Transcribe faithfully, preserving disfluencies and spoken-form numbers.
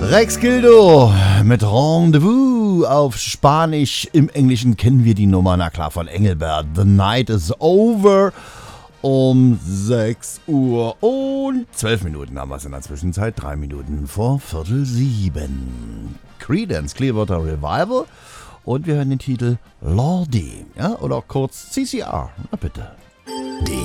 Rex Gildo mit Rendezvous auf Spanisch. Im Englischen kennen wir die Nummer, na klar, von Engelbert. The Night is Over. Um sechs Uhr und zwölf Minuten haben wir es in der Zwischenzeit. drei Minuten vor Viertel sieben. Creedence Clearwater Revival. Und wir hören den Titel Lordi. Ja, oder kurz C C R. Na bitte. Die